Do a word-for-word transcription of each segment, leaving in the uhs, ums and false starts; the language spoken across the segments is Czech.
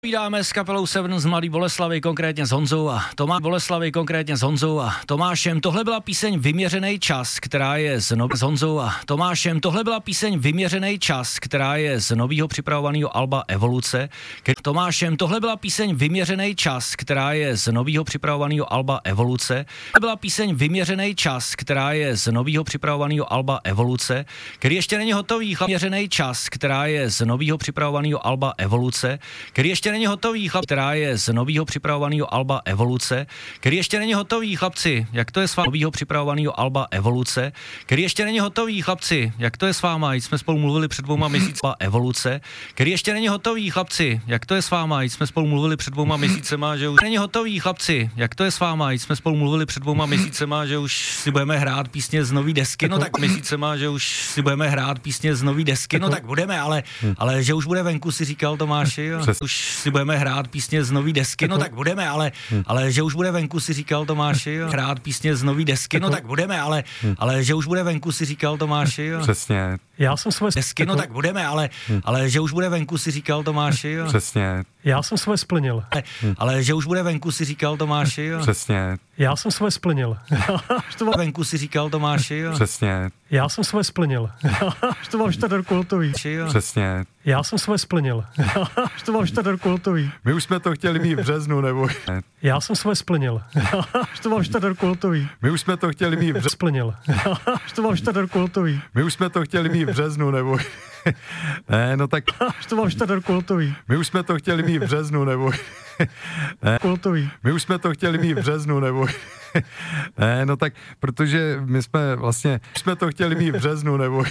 Vídáme s kapelou Seven z Mladý Boleslavy, konkrétně s Honzou a Tomá Boleslavy, konkrétně s Honzou a Tomášem. Tohle byla píseň Vyměřený čas, která je z, no... s Honzou a Tomášem. Tohle byla píseň Vyměřený čas, která je z nového připravovaného alba Evoluce. Ke... Tomášem, tohle byla píseň Vyměřený čas, která je z nového připravovaného alba Evoluce. Tohle byla píseň Vyměřený čas, která je z nového připravovaného alba Evoluce, který ještě není hotový. Vyměřený čas, která je z nového připravovaného alba Evoluce, který ještě není hotový, chlap, která je z nového připravovaného alba Evoluce, který ještě není hotový, chlapci, jak to je s váma, nového připravovaného alba Evoluce, který ještě není hotový, chlapci, jak to je s váma, jsme spolu mluvili před dvouma měsíci, Evoluce, který ještě není hotový, chlapci, jak to je s váma, jsme spolu mluvili před dvouma měsícema, že už není hotový, chlapci, jak to je s váma, jsme spolu mluvili před dvouma měsícema, že už si budeme hrát písně z nový desky, no tak měsícema, že už si budeme hrát písně z nový desky, no tak budeme, ale, ale že už bude venku, si říkal Tomáši, jo? Už si budeme hrát písně z nový desky, no tak budeme, ale, ale že už bude venku, si říkal Tomáši, jo? Hrát písně z nový desky, no tak budeme, ale, ale že už bude venku, si říkal Tomáši, jo? Přesně. Já jsem svoje desky, no tak budeme, ale, ale že už bude venku, si říkal Tomáši, jo? Přesně. Já jsem svoje splnil. Ale, ale že už bude venku, si říkal Tomáši, jo? Přesně. Já jsem svoje splnil. To vám venku, si říkal Tomáši, jo? Přesně. Já jsem svoje splnil. To mám štadorku hotový. Přesně. Já jsem svoje splnil. To mám štadorku hotový. My už jsme to chtěli mít v březnu, nebo... Já jsem svoje splnil. To mám štadorku hotový. My už jsme to chtěli mít v březnu. Splnil. To mám štadorku hotový. My už jsme to chtěli mít v březnu, nebo... Ne, no tak... To mám štadorku hotový. My už jsme to chtěli mít v březnu, nebo... Ne. Hotový. My už jsme to chtěli mít v březnu, nebo... Ne, no tak, protože my jsme vlastně... jsme to chtěli mít v březnu, nebo...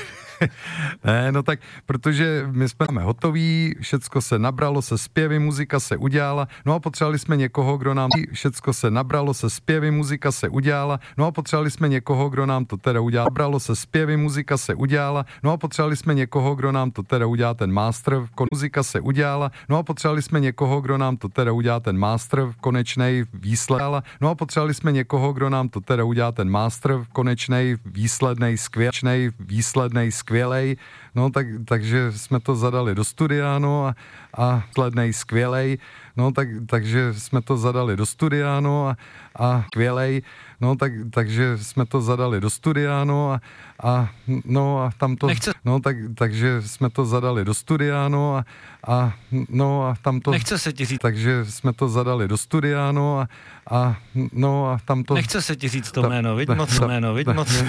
Ne, no tak, protože my jsme hotoví, všecko se nabralo, se zpěvy, muzika se udělala, no a potřebovali jsme někoho, kdo nám... Všecko se nabralo, se zpěvy, muzika se udělala, no a potřebovali jsme někoho, kdo nám to teda udělal. Nabralo se zpěvy, muzika se udělala, no a potřebovali jsme někoho, kdo nám to teda udělá, ten master, muzika se udělala, no a potřebovali jsme někoho, kdo nám to teda udělá, ten master, konečnej výsledek, no a potřebovali jsme někoho, kdo nám to teda udělá, ten master, konečnej výslednej, skvělej, výslednej, skvělej, no tak, takže jsme to zadali do studia, no a, a slednej skvělej, no tak, takže jsme to zadali do studia, no a, a skvělej, no tak, takže jsme to zadali do studia, no a, a no a tam to, Nechce. no tak, takže jsme to zadali do studia, no a, a no a tam to, Nechce se ti říct. takže jsme to zadali do studia, no a, a no a tam to, Nechce se ti říct to Ta- jméno, viď ta- moc ta- jméno, viď ta- moc.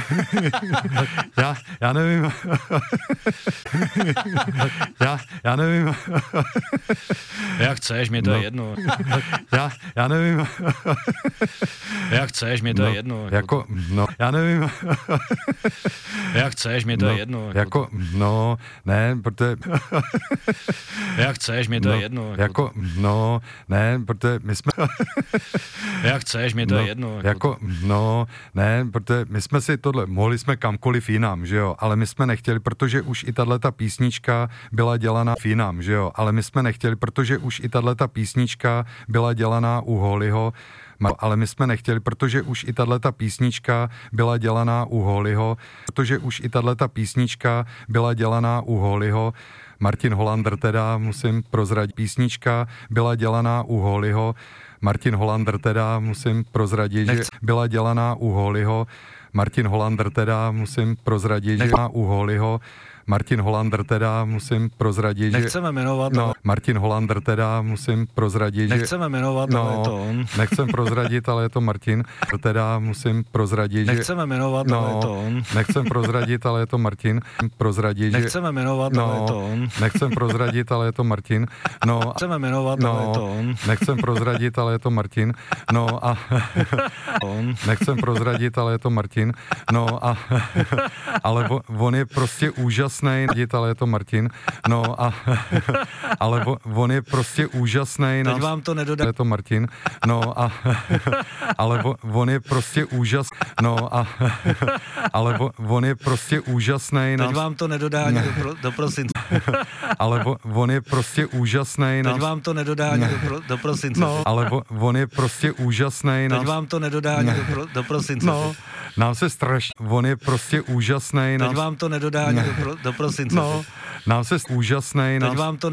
já, já nevím, já, já nevím, Jak chceš, mě to No. je jedno. já, já nevím, Jak chceš, mě to no, je jedno. jako, no, já nevím, Jak chceš, mě to no, je jedno. jako, no, ne, protože, Jak chceš, mě to no, je jedno. jako, no, ne, protože my jsme, Jak chceš, mě to no, je jedno. jako, no, ne, protože my jsme si tohle, mohli jsme kamkoliv jinam, že jo, ale my jsme nechtěli, protože už i tato písnička byla dělaná v jinam, že jo, ale my jsme nechtěli, protože už i tato písnička byla dělaná u Hollyho, ale my jsme nechtěli, protože už i tato písnička byla dělaná u Hollyho, protože už i tato písnička byla dělaná u Hollyho, Martin Hollander teda, musím prozradit, písnička byla dělaná u Hollyho, Martin Hollander teda, musím prozradit, že byla dělaná u Hollyho, Martin Hollander teda, musím prozradit, že byla u Hollyho, Martin Hollander teda, musím prozradit, že... Nechceme jmenovat, No, ale... Martin Hollander teda, musím prozradit, že... Nechceme jmenovat, ale je to on. nechcem prozradit, ale je to Martin. Teda musím prozradit, že... Nechceme jmenovat, ale je to on. nechcem prozradit, ale je to Martin. Prozradit, že... Nechceme jmenovat, ale je to on. nechcem prozradit, ale je to Martin. No, Nechceme jmenovat, no, ale je to on. nechcem prozradit, ale je to Martin. No a... On. nechcem prozradit, ale je to Martin. No a... ale on, on je prostě úžasný, ale je to Martin. No a... ale on, on je prostě úžasný. Teď vám to nedodá. Je to Martin. No a... ale on, on je prostě úžasný. No a... ale on, on je prostě úžasný. Teď vám to nedodá ani do, pro, do prosince. ale on, on je prostě úžasný. Teď vám to nedodá ani do, pro, do prosince. No, ale on, on je prostě úžasný. Teď vám to nedodá ani do, pro, do prosince. No, nám se strašně, on je prostě úžasný. Teď vám to nedodá ani do, pro, do prosince. No, nám se úžasný. Teď vám to